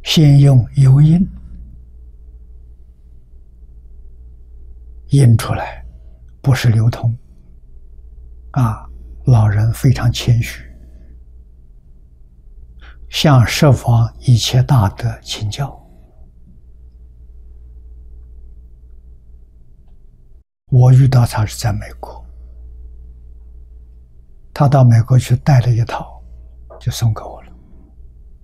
先用油印印出来，不是流通。老人非常谦虚，向十方一切大德请教。我遇到他是在美国，他到美国去带了一套，就送给我了。